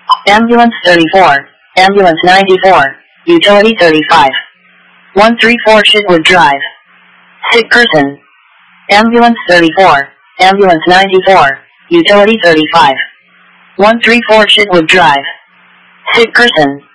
Ambulance 34, Ambulance 94, Utility 35. 134 Shitwood Drive. Sick person. Ambulance 34, Ambulance 94, Utility 35. 134 Shitwood Drive. Sick person.